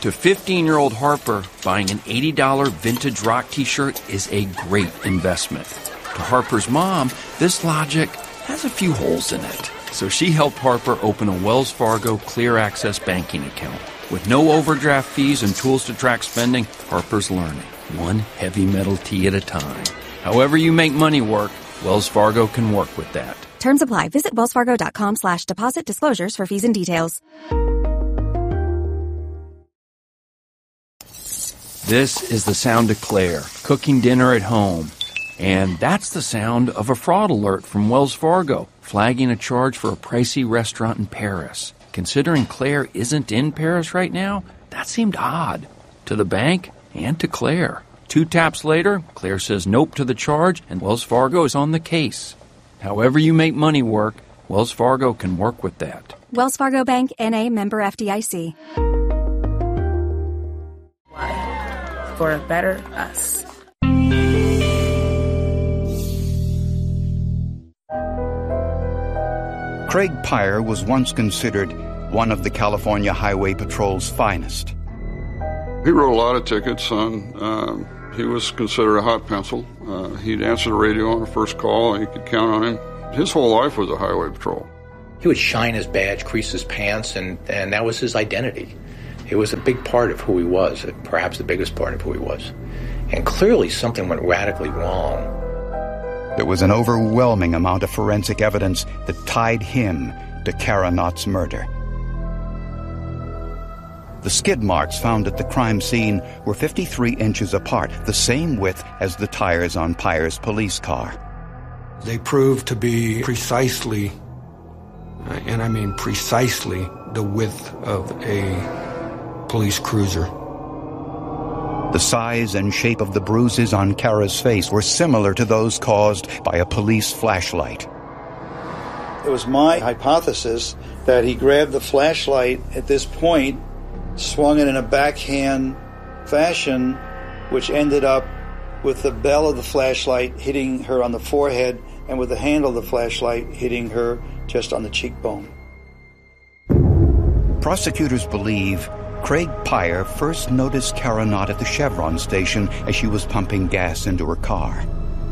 To 15-year-old Harper, buying an $80 vintage rock t-shirt is a great investment. To Harper's mom, this logic has a few holes in it. So she helped Harper open a Wells Fargo Clear Access banking account. With no overdraft fees and tools to track spending, Harper's learning, one heavy metal tea at a time. However you make money work, Wells Fargo can work with that. Terms apply. Visit wellsfargo.com/deposit disclosures for fees and details. This is the sound of Claire, cooking dinner at home. And that's the sound of a fraud alert from Wells Fargo, flagging a charge for a pricey restaurant in Paris. Considering Claire isn't in Paris right now, that seemed odd. To the bank and to Claire. 2 taps later, Claire says nope to the charge, and Wells Fargo is on the case. However you make money work, Wells Fargo can work with that. Wells Fargo Bank, N.A., member FDIC. For a better us. Craig Pyer was once considered one of the California Highway Patrol's finest. He wrote a lot of tickets. He was considered a hot pencil. He'd answer the radio on the first call, and you could count on him. His whole life was a highway patrol. He would shine his badge, crease his pants, and that was his identity. It was a big part of who he was, perhaps the biggest part of who he was. And clearly something went radically wrong. There was an overwhelming amount of forensic evidence that tied him to Kara Knott's murder. The skid marks found at the crime scene were 53 inches apart, the same width as the tires on Pyer's police car. They proved to be precisely, and I mean precisely, the width of a police cruiser. The size and shape of the bruises on Kara's face were similar to those caused by a police flashlight. It was my hypothesis that he grabbed the flashlight at this point, swung it in a backhand fashion, which ended up with the bell of the flashlight hitting her on the forehead and with the handle of the flashlight hitting her just on the cheekbone. Prosecutors believe Craig Pyer first noticed Kara Knott at the Chevron station as she was pumping gas into her car.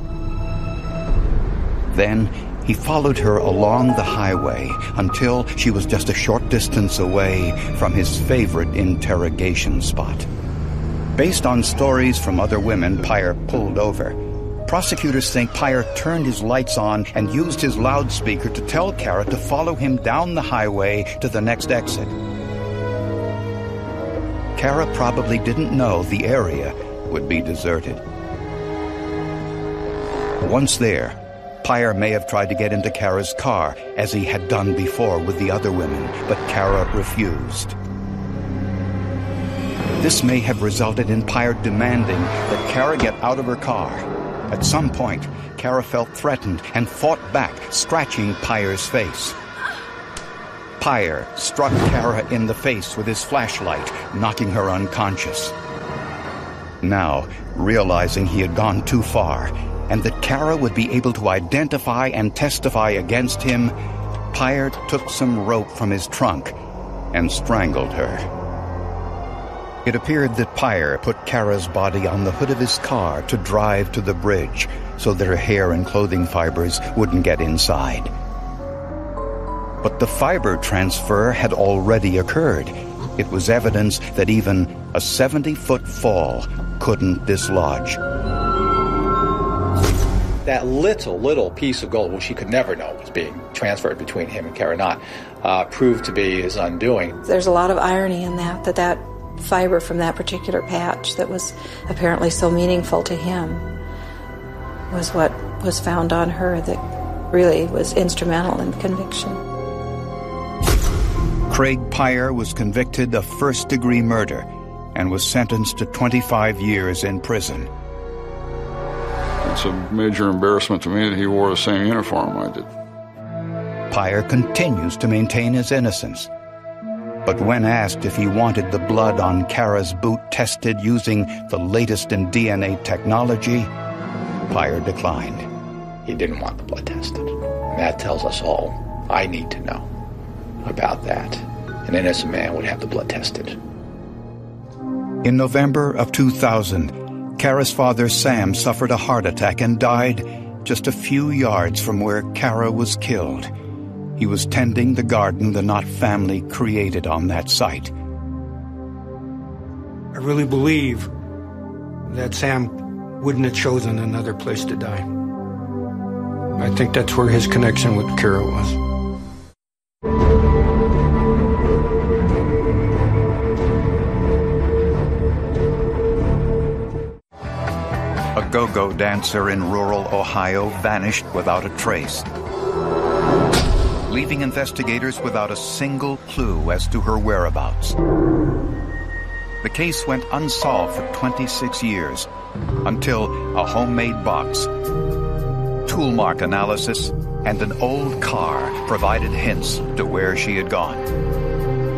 Then he followed her along the highway until she was just a short distance away from his favorite interrogation spot. Based on stories from other women Pyer pulled over, prosecutors think Pyer turned his lights on and used his loudspeaker to tell Kara to follow him down the highway to the next exit. Kara probably didn't know the area would be deserted. Once there, Pyer may have tried to get into Kara's car, as he had done before with the other women, but Kara refused. This may have resulted in Pyer demanding that Kara get out of her car. At some point, Kara felt threatened and fought back, scratching Pyer's face. Pyer struck Kara in the face with his flashlight, knocking her unconscious. Now, realizing he had gone too far, and that Kara would be able to identify and testify against him, Pyer took some rope from his trunk and strangled her. It appeared that Pyer put Kara's body on the hood of his car to drive to the bridge so that her hair and clothing fibers wouldn't get inside. But the fiber transfer had already occurred. It was evidence that even a 70-foot fall couldn't dislodge. That little piece of gold, which he could never know was being transferred between him and Kara Knott, proved to be his undoing. There's a lot of irony in that fiber from that particular patch that was apparently so meaningful to him was what was found on her that really was instrumental in conviction. Craig Pyer was convicted of first-degree murder and was sentenced to 25 years in prison. It's a major embarrassment to me that he wore the same uniform I did. Pyer continues to maintain his innocence. But when asked if he wanted the blood on Kara's boot tested using the latest in DNA technology, Pyer declined. He didn't want the blood tested. And that tells us all I need to know about that. An innocent man would have the blood tested. In November of 2000, Kara's father Sam suffered a heart attack and died just a few yards from where Kara was killed. He was tending the garden the Knott family created on that site. I really believe that Sam wouldn't have chosen another place to die. I think that's where his connection with Kara was. A go-go dancer in rural Ohio vanished without a trace, leaving investigators without a single clue as to her whereabouts. The case went unsolved for 26 years, until a homemade box, tool mark analysis, and an old car provided hints to where she had gone.